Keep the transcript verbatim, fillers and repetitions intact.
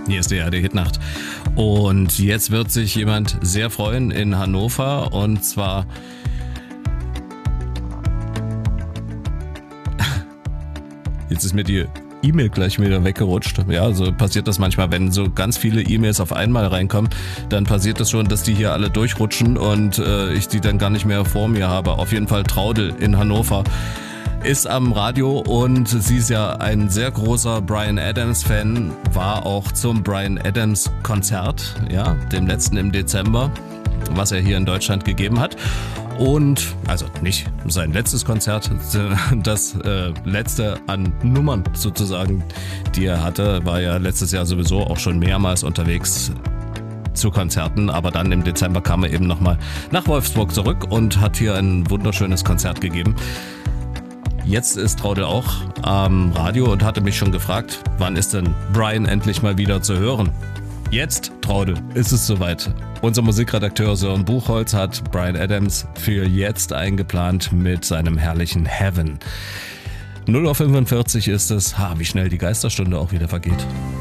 Hier ist die A R D-Hitnacht. Und jetzt wird sich jemand sehr freuen in Hannover. Und zwar... Jetzt ist mir die E-Mail gleich wieder weggerutscht. Ja, so passiert das manchmal, wenn so ganz viele E-Mails auf einmal reinkommen, dann passiert das schon, dass die hier alle durchrutschen und äh, ich die dann gar nicht mehr vor mir habe. Auf jeden Fall Traudl in Hannover ist am Radio und sie ist ja ein sehr großer Bryan Adams-Fan, war auch zum Bryan Adams-Konzert, ja, dem letzten im Dezember, was er hier in Deutschland gegeben hat. Und, also nicht sein letztes Konzert, das äh, letzte an Nummern sozusagen, die er hatte, war ja letztes Jahr sowieso auch schon mehrmals unterwegs zu Konzerten, aber dann im Dezember kam er eben nochmal nach Wolfsburg zurück und hat hier ein wunderschönes Konzert gegeben. Jetzt ist Traudl auch am Radio und hatte mich schon gefragt, wann ist denn Bryan endlich mal wieder zu hören? Jetzt, Traudl, ist es soweit. Unser Musikredakteur Sören Buchholz hat Bryan Adams für jetzt eingeplant mit seinem herrlichen Heaven. null Uhr fünfundvierzig ist es. Ha, wie schnell die Geisterstunde auch wieder vergeht.